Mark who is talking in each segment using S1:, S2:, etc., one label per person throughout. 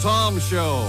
S1: Tom Show.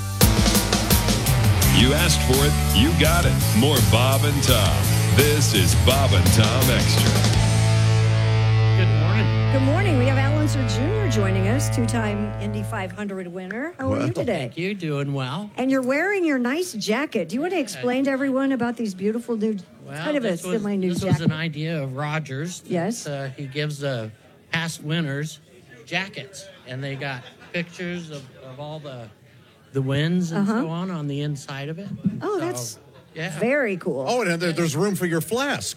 S2: You asked for it, you got it. More Bob and Tom. This is Bob and Tom Extra.
S3: Good morning.
S4: Good morning. We have Al Unser Jr. joining us, two-time Indy 500 winner. How are you today?
S3: Thank you. Doing well.
S4: And you're wearing your nice jacket. Do you want to explain to everyone about these beautiful new, kind of a semi-new
S3: jacket? This was an idea of Rogers.
S4: Yes.
S3: He gives past winners jackets, and they got pictures of all the wins and so on the inside of it.
S4: Oh,
S3: so,
S4: that's
S3: yeah.
S4: very cool.
S5: Oh, and there's room for your flask.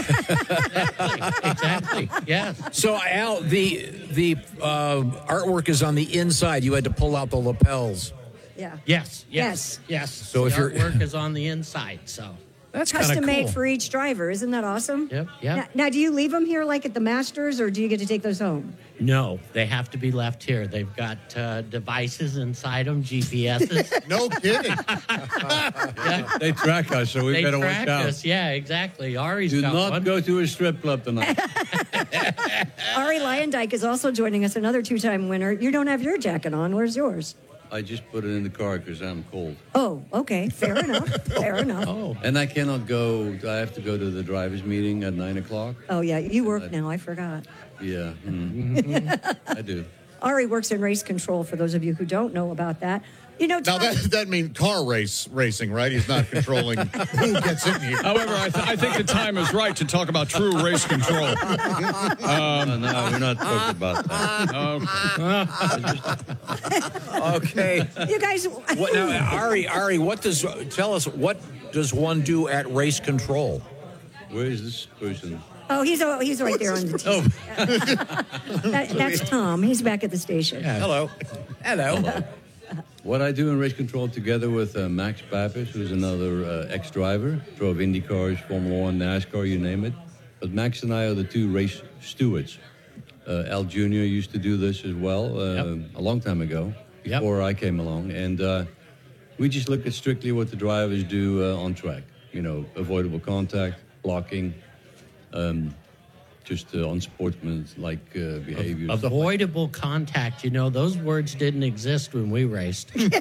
S3: Exactly. Yes.
S6: So, Al, the artwork is on the inside. You had to pull out the lapels.
S4: Yeah.
S3: Yes.
S6: So
S3: the
S6: if you're
S3: artwork is on the inside, so
S6: that's kind of
S4: custom
S6: cool.
S4: made for each driver. Isn't that awesome?
S3: Yep.
S4: Now, do you leave them here like at the Masters, or do you get to take those home?
S3: No, they have to be left here. They've got devices inside them, GPSs.
S5: No kidding.
S3: Yeah.
S7: They track us, so we
S3: They
S7: better
S3: track
S7: watch out.
S3: us. Yeah, exactly. Ari's
S7: Do
S3: got
S7: not
S3: one.
S7: go to a strip club tonight.
S4: Ari Leyendyke is also joining us, another two-time winner. You don't have your jacket on. Where's yours?
S7: I just put it in the car because I'm cold.
S4: Oh, okay. Fair enough. Fair enough.
S3: Oh,
S7: And I cannot go. I have to go to the drivers' meeting at 9 o'clock.
S4: Oh, yeah. You work now. I forgot.
S7: Yeah, I do.
S4: Ari works in race control, for those of you who don't know about that. You know,
S5: Now,
S4: Tom,
S5: that means car racing, right? He's not controlling who gets in here.
S1: However, I think the time is right to talk about true race control.
S7: No, we're not talking about that.
S6: Okay.
S4: you guys.
S6: What now, Ari? Tell us, what does one do at race control?
S7: Where is this person?
S4: Oh, he's right there on the team. That's Tom. He's back at the station.
S6: Hello.
S7: What I do in race control together with Max Pappas, who's another ex-driver, drove Indy cars, Formula One, NASCAR, you name it. But Max and I are the two race stewards. Al Jr. used to do this as well a long time ago, before I came along. And we just look at strictly what the drivers do on track. You know, avoidable contact, blocking, just unsportsmanlike behavior.
S3: avoidable contact. You know, those words didn't exist when we raced. We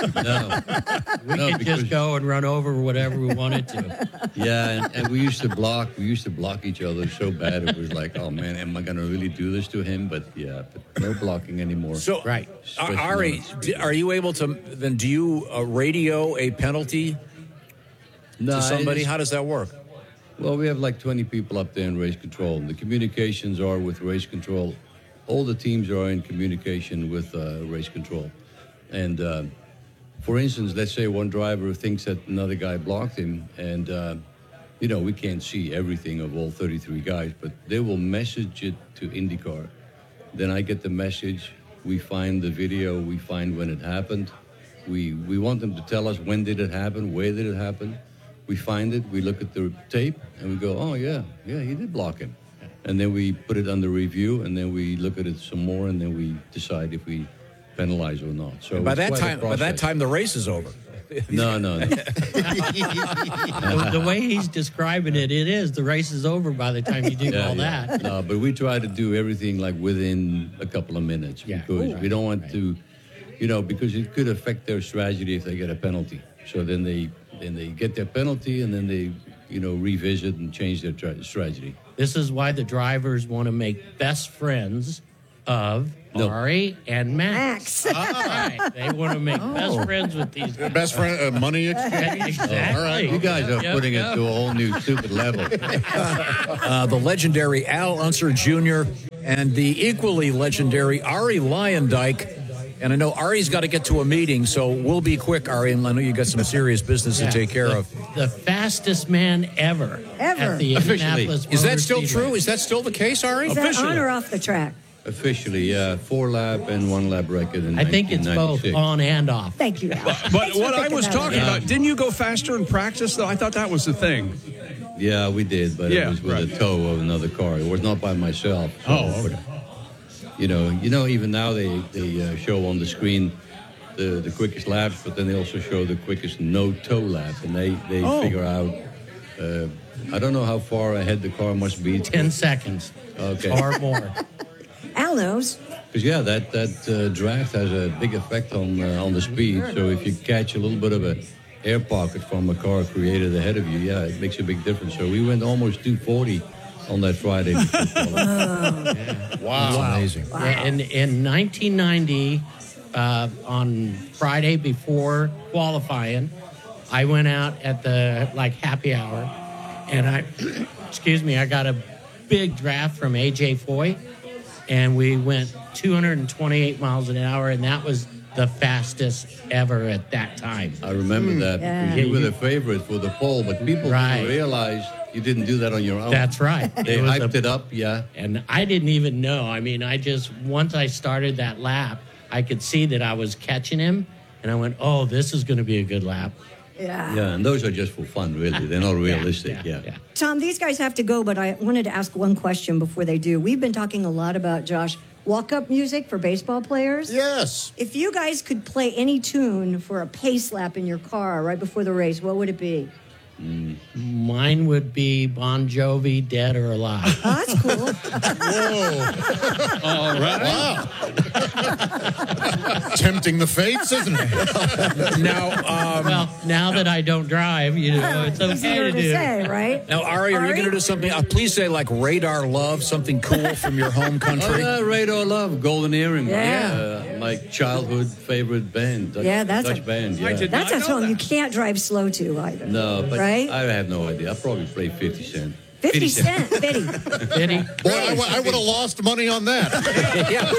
S3: could just go and run over whatever we wanted to.
S7: Yeah, and we used to block. We used to block each other so bad. It was like, oh man, am I going to really do this to him? But no blocking anymore.
S6: So,
S3: Right.
S6: Ari, are you able to? Then, do you radio a penalty to somebody? How does that work?
S7: Well, we have like 20 people up there in race control. The communications are with race control. All the teams are in communication with race control. And for instance, let's say one driver thinks that another guy blocked him, and we can't see everything of all 33 guys, but they will message it to IndyCar. Then I get the message. We find the video. We find when it happened. We want them to tell us when did it happen, where did it happen. We find it, we look at the tape, and we go, oh, yeah, he did block him. And then we put it under review, and then we look at it some more, and then we decide if we penalize or not. So
S6: By that time, the race is over.
S7: No.
S3: The way he's describing it is the race is over by the time you do that.
S7: No, but we try to do everything like within a couple of minutes because we don't want to, because it could affect their strategy if they get a penalty. So then they get their penalty, and then they, revisit and change their strategy.
S3: This is why the drivers want to make best friends of Ari and Max. Right. They want to make best friends with these guys.
S5: Best friend, money exchange.
S3: Exactly.
S5: All right.
S7: You guys are putting it to a whole new stupid level.
S6: The legendary Al Unser Jr. and the equally legendary Ari Leyendyke. And I know Ari's got to get to a meeting, so we'll be quick, Ari. And I know you got some serious business to take care of.
S3: The fastest man ever. At the Indianapolis
S6: Is that still
S3: Motor
S6: true?
S3: Speedway.
S6: Is that still the case, Ari?
S4: Is that on or off the track?
S7: Officially, 4-lap and 1-lap record in
S3: I think it's both
S7: 1996.
S3: on and off.
S4: Thank you, Al.
S1: But
S4: Thanks for
S1: what I
S4: thinking
S1: was
S4: that
S1: talking
S4: out.
S1: about, didn't you go faster in practice, though? I thought that was the thing.
S7: Yeah, we did, but
S1: Yeah,
S7: it was with
S1: right.
S7: a tow of another car. It was not by myself. So,
S1: Oh, okay.
S7: Even now they show on the screen the quickest laps, but then they also show the quickest no-tow lap, and they figure out. I don't know how far ahead the car must be.
S3: 10 seconds.
S7: Okay.
S3: Or more.
S4: Al knows.
S7: Because that draft has a big effect on the speed. So if you catch a little bit of a air pocket from a car created ahead of you, it makes a big difference. So we went almost 240 on that Friday.
S5: Wow.
S6: That's amazing.
S4: Wow.
S3: Yeah, in 1990, on Friday before qualifying, I went out at the happy hour, and I got a big draft from AJ Foy, and we went 228 miles an hour, and that was the fastest ever at that time.
S7: I remember that.
S4: Yeah.
S7: Because you were the favorite for the pole, but people didn't realize you didn't do that on your own.
S3: That's right.
S7: They hyped it up,
S3: And I didn't even know. I mean, once I started that lap, I could see that I was catching him, and I went, oh, this is going to be a good lap.
S4: Yeah.
S7: Yeah, and those are just for fun, really. They're not realistic,
S3: Yeah.
S4: Tom, these guys have to go, but I wanted to ask one question before they do. We've been talking a lot about, Josh, walk-up music for baseball players.
S5: Yes.
S4: If you guys could play any tune for a pace lap in your car right before the race, what would it be?
S3: Mine would be Bon Jovi, Dead or Alive.
S4: Oh, that's cool.
S1: All right.
S5: Wow. Tempting the fates, isn't it?
S6: Now,
S3: now that I don't drive, it's okay
S4: Easier
S3: to
S4: to
S3: do.
S4: say, right?
S6: now, Ari, are you going to do something? Please say like Radar Love, something cool from your home country.
S7: Radar Love, Golden Earring.
S4: Yeah.
S7: My childhood favorite band. Dutch band. Yeah.
S4: That's a song you can't drive slow to either.
S7: No, but
S4: right?
S7: I have no idea. I'll probably play 50 Cent.
S4: 50 Cent, Biddy.
S3: Biddy?
S5: Boy, I would have lost money on that.
S6: Yeah.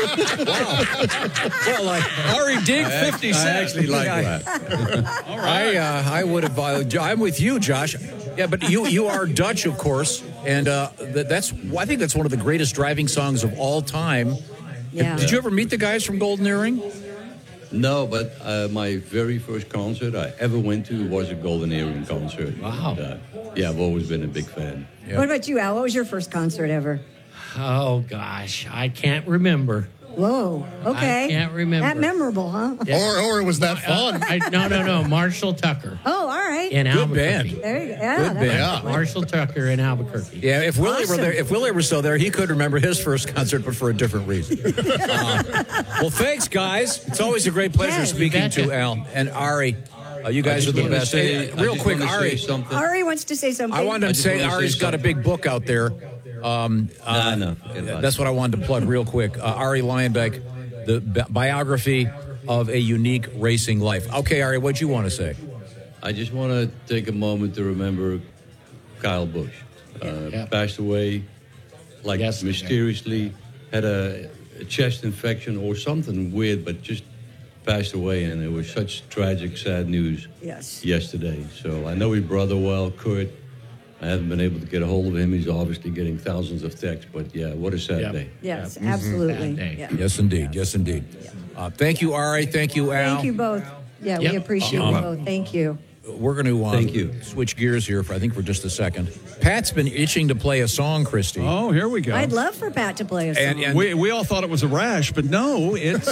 S6: Wow. Well,
S1: Ari dig 50
S7: I
S1: cents.
S7: actually like that.
S1: All right.
S6: I would have. I'm with you, Josh. Yeah, but you are Dutch, of course, and I think that's one of the greatest driving songs of all time.
S4: Yeah.
S6: Did you ever meet the guys from Golden Earring?
S7: No, but my very first concert I ever went to was a Golden Earring concert.
S3: Wow.
S7: And, I've always been a big fan.
S6: Yeah.
S4: What about you, Al? What was your first concert ever?
S3: Oh, gosh. I can't remember.
S4: Whoa. Okay.
S3: I can't remember.
S4: That memorable, huh?
S5: Or was that fun?
S3: No. Marshall Tucker
S4: Oh, all right.
S3: in
S6: Good
S3: Albuquerque.
S6: band.
S4: There you go. Yeah,
S6: Good
S4: that's-
S6: band.
S5: Yeah.
S3: Marshall Tucker in Albuquerque.
S6: Yeah, if Willie were
S4: Awesome.
S6: there, if Willie were still there, he could remember his first concert, but for a different reason. Well, thanks, guys. It's always a great pleasure
S4: Yeah, you
S6: speaking
S3: betcha.
S6: to Al and Ari. You guys are the best. Hey, real quick, Ari.
S7: Something.
S4: Ari wants to say something.
S6: I wanted to
S7: just
S6: say
S7: wanna say
S6: Ari's got a big book out there.
S7: No, forget about
S6: That's what I wanted to plug real quick. Ari Luyendyk, the biography of a unique racing life. Okay, Ari, what'd you want to say?
S7: I just want to take a moment to remember Kyle Busch. Passed away mysteriously, had a chest infection or something weird, but just passed away, and it was such tragic, sad news yesterday. So I know his brother well, Kurt. I haven't been able to get a hold of him. He's obviously getting thousands of texts, but what a sad day.
S4: Yes, absolutely.
S3: Bad day.
S4: Yeah.
S6: Yes, indeed. Yes, indeed. Thank you, Ari. Thank you, Al.
S4: Thank you both. Yeah, we appreciate you both. Thank you.
S6: We're going to
S7: Thank you.
S6: switch gears here for just a second. Pat's been itching to play a song, Christy.
S1: Oh, here we go.
S4: I'd love for Pat to play a song.
S6: And
S1: we all thought it was a rash, but no, it's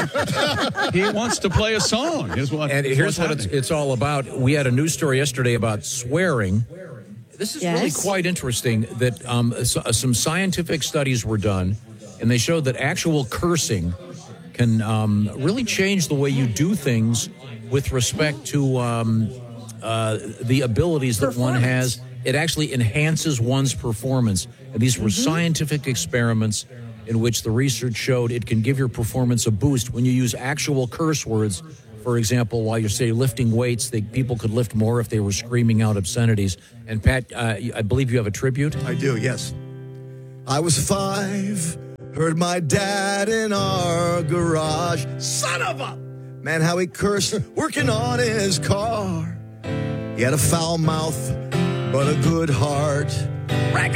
S1: he wants to play a song. Here's what
S6: it's all about. We had a news story yesterday about swearing. This is really quite interesting that some scientific studies were done, and they showed that actual cursing can really change the way you do things with respect to the abilities that one has. It actually enhances one's performance. And these were scientific experiments in which the research showed it can give your performance a boost when you use actual curse words. For example, while you're, say, lifting weights, people could lift more if they were screaming out obscenities. And, Pat, I believe you have a tribute?
S8: I do, yes. I was 5, heard my dad in our garage. Son of a... Man, how he cursed working on his car. He had a foul mouth, but a good heart.